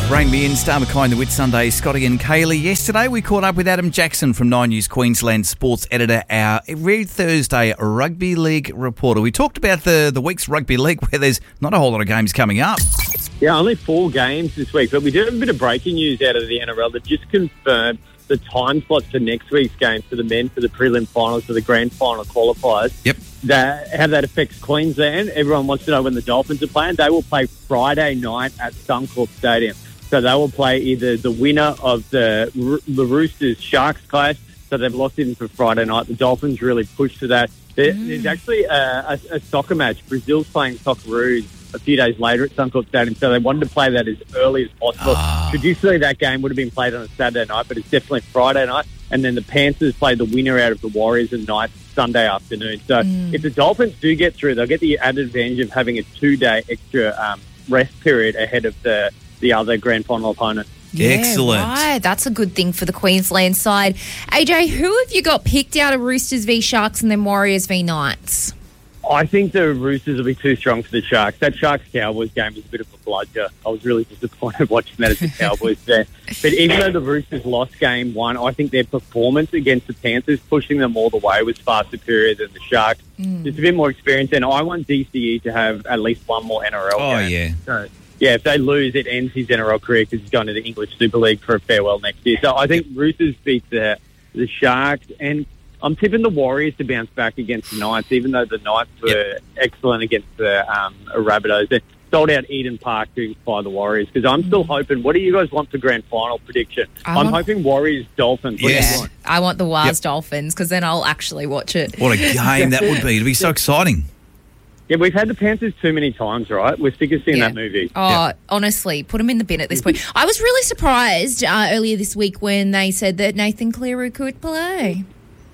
Bring me in, Star McKay, the Whit Sunday, Scotty and Kaylee. Yesterday we caught up with Adam Jackson from 9 News Queensland sports editor, our every Thursday rugby league reporter. We talked about the week's rugby league where there's not a whole lot of games coming up. Yeah, only 4 games this week, but we do have a bit of breaking news out of the NRL that just confirmed the time slots for next week's games for the men, for the prelim finals, for the grand final qualifiers. Yep. How that affects Queensland. Everyone wants to know when the Dolphins are playing. They will play Friday night at Suncorp Stadium. So they will play either the winner of the Roosters-Sharks clash, so they've lost in for Friday night. The Dolphins really pushed for that. There's actually a soccer match. Brazil's playing Socceroos a few days later at Suncorp Stadium, so they wanted to play that as early as possible. Traditionally, that game would have been played on a Saturday night, but it's definitely Friday night. And then the Panthers play the winner out of the Warriors at night, Sunday afternoon. So if the Dolphins do get through, they'll get the added advantage of having a 2-day extra rest period ahead of the other grand final opponent. Yeah, excellent. Right. That's a good thing for the Queensland side. AJ, who have you got picked out of Roosters v Sharks and then Warriors v Knights? I think the Roosters will be too strong for the Sharks. That Sharks-Cowboys game was a bit of a bludger. I was really disappointed watching that as the Cowboys there. But even though the Roosters lost game 1, I think their performance against the Panthers, pushing them all the way, was far superior than the Sharks. Just a bit more experience, and I want DCE to have at least one more NRL game. Oh, yeah. So, yeah, if they lose, it ends his NRL career because he's going to the English Super League for a farewell next year. So I think Roosters beat the Sharks, and I'm tipping the Warriors to bounce back against the Knights, even though the Knights were excellent against the Rabbitohs. They sold out Eden Park to by the Warriors, because I'm still hoping. What do you guys want for grand final prediction? I'm hoping Warriors-Dolphins. Yes. I want the Wars-Dolphins, because then I'll actually watch it. What a game that would be. It'd be so exciting. Yeah, we've had the Panthers too many times, right? We're sick of seeing that movie. Honestly, put them in the bin at this point. I was really surprised earlier this week when they said that Nathan Cleary could play.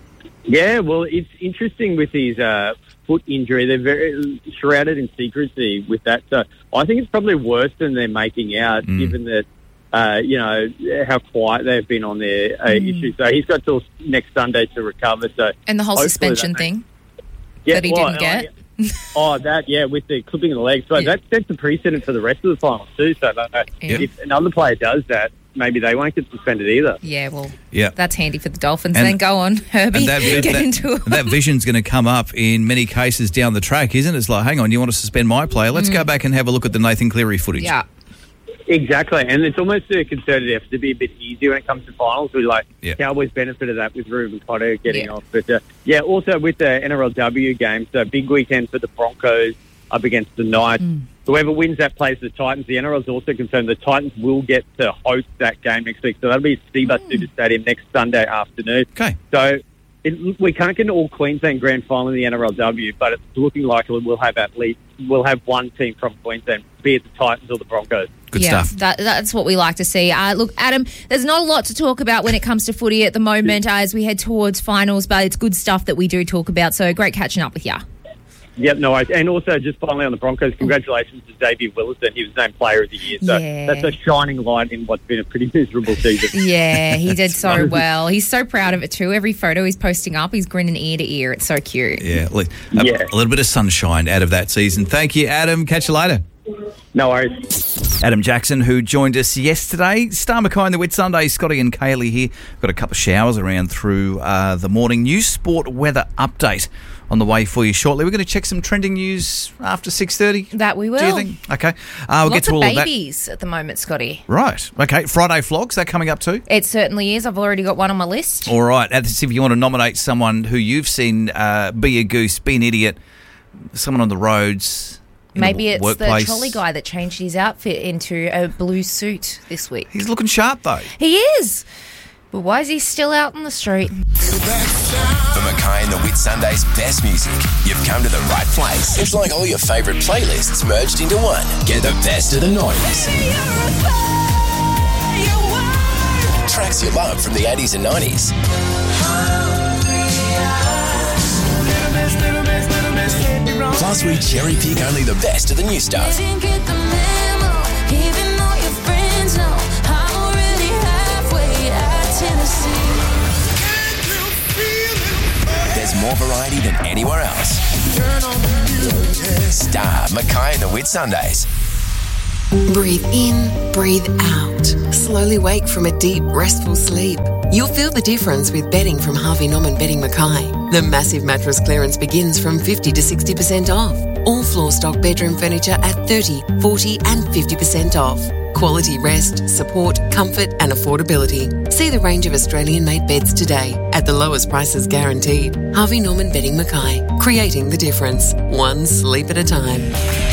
Yeah, well, it's interesting with his foot injury. They're very shrouded in secrecy with that. So I think it's probably worse than they're making out, given that, how quiet they've been on their issues. So he's got till next Sunday to recover. So and the whole suspension thing that he didn't get. With the clipping of the legs. So that sets the precedent for the rest of the finals too. So if another player does that, maybe they won't get suspended either. Yeah, well, that's handy for the Dolphins. And then go on, Herbie, get into it. That vision's going to come up in many cases down the track, isn't it? It's like, hang on, you want to suspend my player? Let's go back and have a look at the Nathan Cleary footage. Yeah. Exactly, and it's almost a concerted effort to be a bit easier when it comes to finals. We Cowboys benefited that with Ruben Cotter getting off. But also with the NRLW game, so big weekend for the Broncos up against the Knights. Whoever wins that plays the Titans. The NRL's also confirmed the Titans will get to host that game next week. So that'll be at Seabus Super Stadium next Sunday afternoon. Okay. So we can't get an all-Queensland grand final in the NRLW, but it's looking like we'll have one team from Queensland, be it the Titans or the Broncos. Good stuff. That's what we like to see. Look, Adam, there's not a lot to talk about when it comes to footy at the moment as we head towards finals, but it's good stuff that we do talk about. So great catching up with you. Yep, no worries. And also, just finally on the Broncos, congratulations to Xavier Willison. He was named Player of the Year. So that's a shining light in what's been a pretty miserable season. Yeah, he did so well. He's so proud of it too. Every photo he's posting up, he's grinning ear to ear. It's so cute. Yeah, a little bit of sunshine out of that season. Thank you, Adam. Catch you later. No worries. Adam Jackson, who joined us yesterday. Star McKay and the Whit Sunday, Scotty and Kaylee here. Got a couple of showers around through the morning. New sport weather update on the way for you shortly. We're going to check some trending news after 6:30. That we will. Do you think? Okay. We'll get to all of that. Lots of babies at the moment, Scotty. Right. Okay. Friday vlogs, that coming up too? It certainly is. I've already got one on my list. All right. That's if you want to nominate someone who you've seen be a goose, be an idiot, someone on the roads. Maybe it's workplace. The trolley guy that changed his outfit into a blue suit this week. He's looking sharp, though. He is. But why is he still out on the street? For McKay and the Whit Sunday's best music, you've come to the right place. It's like all your favourite playlists merged into one. Get the best of the noise. Tracks you love from the 80s and 90s. Plus, we cherry pick only the best of the new stuff. There's more variety than anywhere else. Star McKay and the Whit Sundays. Breathe in, breathe out. Slowly wake from a deep, restful sleep. You'll feel the difference with bedding from Harvey Norman Bedding Mackay. The massive mattress clearance begins from 50 to 60% off. All floor stock bedroom furniture at 30, 40 and 50% off. Quality rest, support, comfort and affordability. See the range of Australian-made beds today at the lowest prices guaranteed. Harvey Norman Bedding Mackay. Creating the difference. One sleep at a time.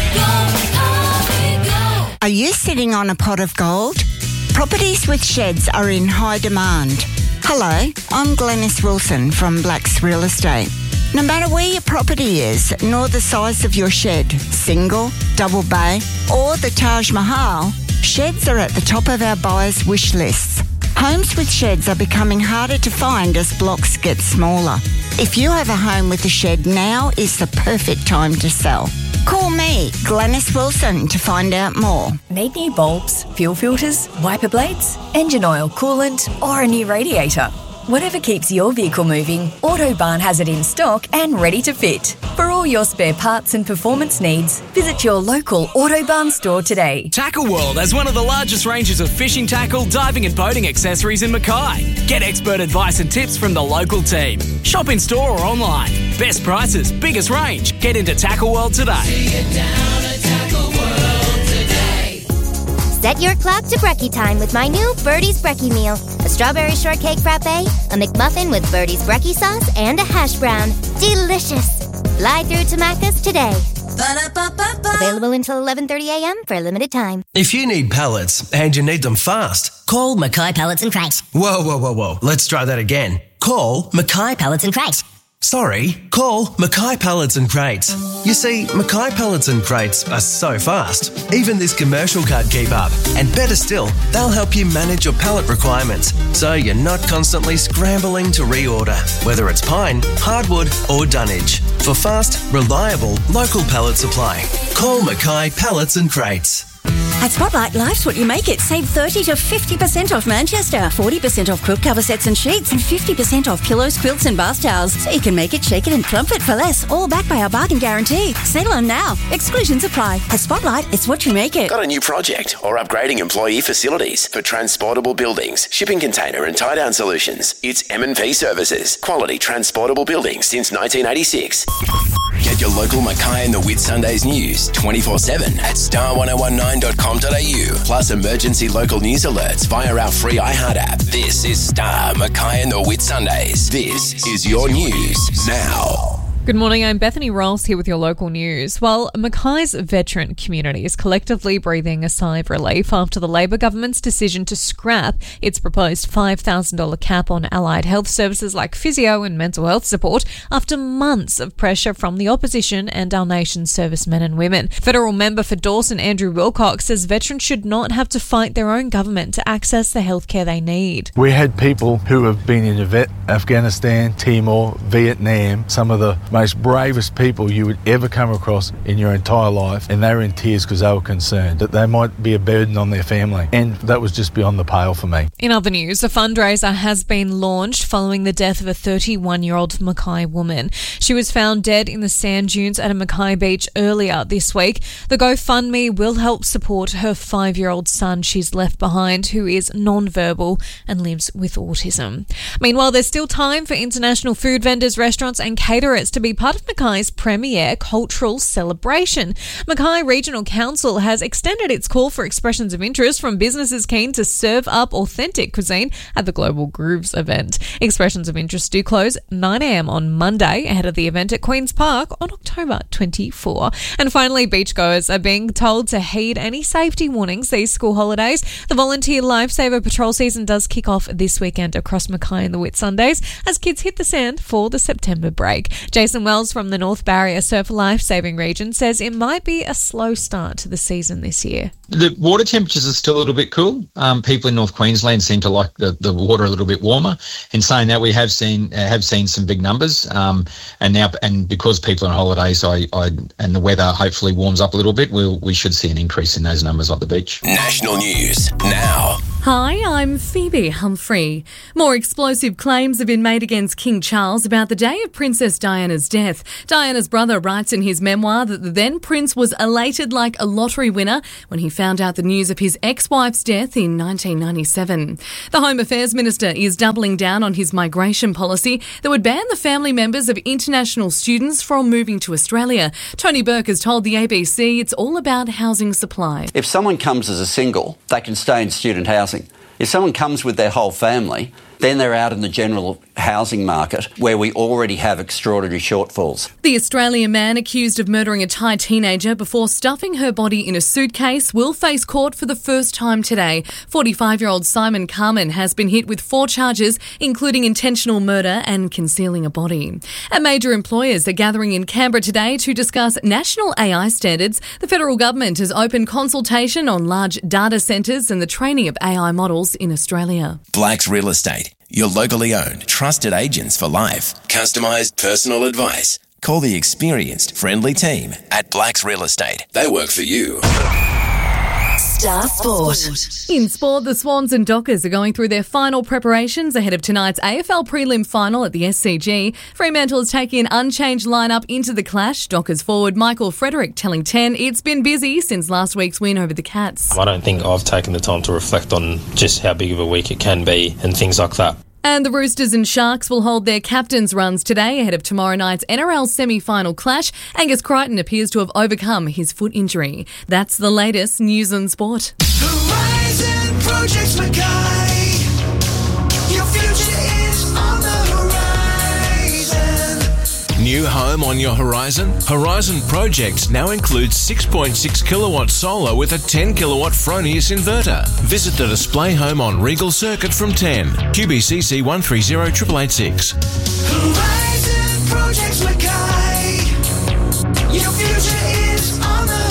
Are you sitting on a pot of gold? Properties with sheds are in high demand. Hello, I'm Glenys Wilson from Blacks Real Estate. No matter where your property is, nor the size of your shed, single, double bay, or the Taj Mahal, sheds are at the top of our buyers' wish lists. Homes with sheds are becoming harder to find as blocks get smaller. If you have a home with a shed, now is the perfect time to sell. Call me, Glenys Wilson, to find out more. Need new bulbs, fuel filters, wiper blades, engine oil, coolant, or a new radiator? Whatever keeps your vehicle moving, Autobarn has it in stock and ready to fit. For all your spare parts and performance needs, visit your local Autobarn store today. Tackle World has one of the largest ranges of fishing tackle, diving and boating accessories in Mackay. Get expert advice and tips from the local team. Shop in store or online. Best prices, biggest range. Get into Tackle World today. See it down at Tackle World today. Set your clock to brekkie time with my new Birdie's Brekkie meal. A strawberry shortcake frappe, a McMuffin with Birdie's Brekkie sauce, and a hash brown. Delicious. Fly through to Macca's today. Ba-da-ba-ba-ba. Available until 11:30 a.m. for a limited time. If you need pallets and you need them fast, call Mackay Pallets and Crates. Whoa. Let's try that again. Call Mackay Pallets and Crates. Sorry, call Mackay Pallets and Crates. You see, Mackay Pallets and Crates are so fast, even this commercial can't keep up. And better still, they'll help you manage your pallet requirements, so you're not constantly scrambling to reorder, whether it's pine, hardwood or dunnage. For fast, reliable, local pallet supply, call Mackay Pallets and Crates. At Spotlight, life's what you make it. Save 30 to 50% off Manchester, 40% off quilt cover sets and sheets, and 50% off pillows, quilts and bath towels. So you can make it, shake it and plump it for less, all backed by our bargain guarantee. Settle on now. Exclusions apply. At Spotlight, it's what you make it. Got a new project or upgrading employee facilities for transportable buildings, shipping container and tie-down solutions? It's M&P Services. Quality transportable buildings since 1986. Get your local Mackay and the Whitsundays news 24/7 at star1019.com.au. Plus emergency local news alerts via our free iHeart app. This is Star Mackay and the Whitsundays. This is your news now. Good morning, I'm Bethany Rolls here with your local news. Well, Mackay's veteran community is collectively breathing a sigh of relief after the Labor government's decision to scrap its proposed $5,000 cap on allied health services like physio and mental health support after months of pressure from the opposition and our nation's servicemen and women. Federal member for Dawson, Andrew Wilcox, says veterans should not have to fight their own government to access the healthcare they need. We had people who have been in Afghanistan, Timor, Vietnam, some of the most bravest people you would ever come across in your entire life, and they were in tears because they were concerned that they might be a burden on their family, and that was just beyond the pale for me. In other news, a fundraiser has been launched following the death of a 31-year-old Mackay woman. She was found dead in the sand dunes at a Mackay beach earlier this week. The GoFundMe will help support her 5-year-old son she's left behind, who is non-verbal and lives with autism. Meanwhile, there's still time for international food vendors, restaurants and caterers to be part of Mackay's premier cultural celebration. Mackay Regional Council has extended its call for expressions of interest from businesses keen to serve up authentic cuisine at the Global Grooves event. Expressions of interest do close 9 a.m. on Monday ahead of the event at Queen's Park on October 24. And finally, beachgoers are being told to heed any safety warnings these school holidays. The Volunteer Lifesaver Patrol season does kick off this weekend across Mackay and the Whitsundays as kids hit the sand for the September break. Jason Wells from the North Barrier Surf Lifesaving region says it might be a slow start to the season this year. The water temperatures are still a little bit cool. People in North Queensland seem to like the water a little bit warmer. In saying that, we have seen some big numbers, and because people are on holidays, and the weather hopefully warms up a little bit, we should see an increase in those numbers at the beach. National news now. Hi, I'm Phoebe Humphrey. More explosive claims have been made against King Charles about the day of Princess Diana's death. Diana's brother writes in his memoir that the then prince was elated like a lottery winner when he found out the news of his ex-wife's death in 1997. The Home Affairs Minister is doubling down on his migration policy that would ban the family members of international students from moving to Australia. Tony Burke has told the ABC it's all about housing supply. If someone comes as a single, they can stay in student housing. If someone comes with their whole family, then they're out in the general housing market where we already have extraordinary shortfalls. The Australian man accused of murdering a Thai teenager before stuffing her body in a suitcase will face court for the first time today. 45-year-old Simon Carman has been hit with 4 charges, including intentional murder and concealing a body. And major employers are gathering in Canberra today to discuss national AI standards. The federal government has opened consultation on large data centres and the training of AI models in Australia. Blacks Real Estate, your locally owned, trusted agents for life. Customised personal advice. Call the experienced, friendly team at Blacks Real Estate. They work for you. Star Sport. In sport, the Swans and Dockers are going through their final preparations ahead of tonight's AFL prelim final at the SCG. Fremantle is taking an unchanged lineup into the clash. Dockers forward Michael Frederick telling 10 it's been busy since last week's win over the Cats. I don't think I've taken the time to reflect on just how big of a week it can be and things like that. And the Roosters and Sharks will hold their captain's runs today ahead of tomorrow night's NRL semi-final clash. Angus Crichton appears to have overcome his foot injury. That's the latest news and sport. Horizon Projects Mackay. Your future is on the horizon. New home on your horizon? Horizon Projects now includes 6.6 kilowatt solar with a 10 kilowatt Fronius inverter. Visit the display home on Regal Circuit from 10. QBCC 130 Horizon Projects Mackay. Your future is on the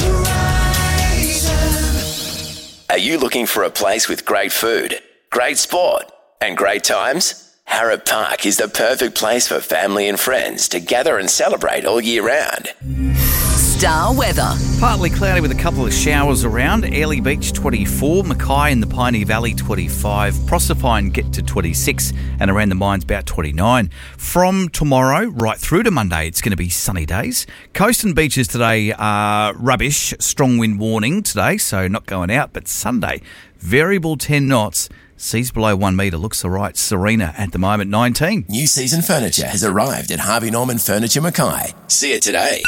horizon. Are you looking for a place with great food, great sport, and great times? Harrop Park is the perfect place for family and friends to gather and celebrate all year round. Star weather. Partly cloudy with a couple of showers around. Airlie Beach 24, Mackay in the Pioneer Valley 25, Proserpine get to 26, and around the mines about 29. From tomorrow right through to Monday, it's going to be sunny days. Coast and beaches today are rubbish. Strong wind warning today, so not going out. But Sunday, variable 10 knots. Seas below 1 metre. Looks all right. Serena at the moment, 19. New season furniture has arrived at Harvey Norman Furniture Mackay. See it today.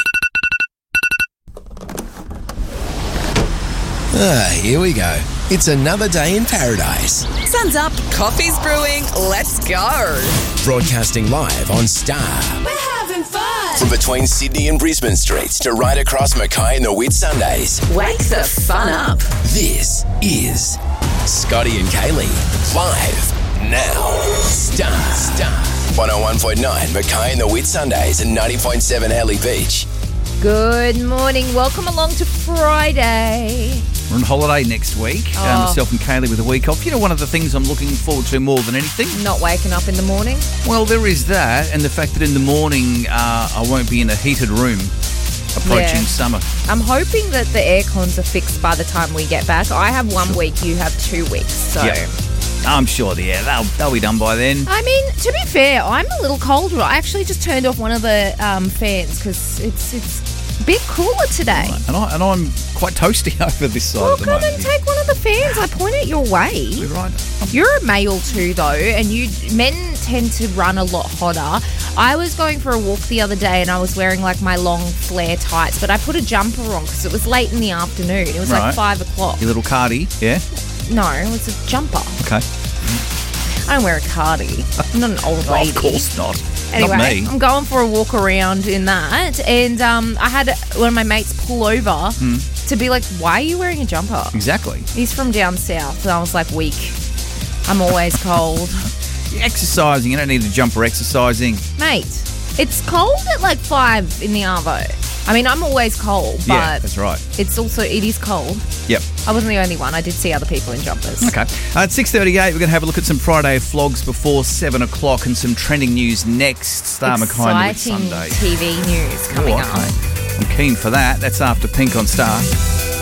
Here we go. It's another day in paradise. Sun's up, coffee's brewing, let's go. Broadcasting live on Star. We're having fun. From between Sydney and Brisbane streets to right across Mackay and the Whitsundays. Wake the fun up. This is Scotty and Kaylee, live now. Star. 101.9 Mackay and the Whitsundays and 90.7 Airlie Beach. Good morning. Welcome along to Friday. We're on holiday next week. Myself and Kaylee with a week off. You know, one of the things I'm looking forward to more than anything? Not waking up in the morning. Well, there is that, and the fact that in the morning I won't be in a heated room approaching summer. I'm hoping that the air cons are fixed by the time we get back. I have 1 week, you have 2 weeks. So yeah. I'm sure they'll be done by then. I mean, to be fair, I'm a little colder. I actually just turned off one of the fans because it's a bit cooler today. Right. And I'm quite toasty over this side well, at the come moment. and take one of the fans. I point it your way. You're right. You're a male too, though, and men tend to run a lot hotter. I was going for a walk the other day and I was wearing like my long flare tights, but I put a jumper on because it was late in the afternoon. It was like 5 o'clock. Your little cardi, yeah? No, it was a jumper. Okay. I don't wear a cardi. I'm not an old lady. Of course not. Anyway, not me. I'm going for a walk around in that, and I had one of my mates pull over to be like, why are you wearing a jumper? Exactly. He's from down south, and I was like, weak. I'm always cold. You're exercising. You don't need a jumper exercising. Mate, it's cold at like 5 in the arvo. I mean, I'm always cold, but yeah, that's right. it is cold. Yep. I wasn't the only one. I did see other people in jumpers. Okay. At 6:38, we're going to have a look at some Friday vlogs before 7 o'clock and some trending news next. Star Mackay and the Exciting Sunday. TV news coming up. I'm keen for that. That's after Pink on Star.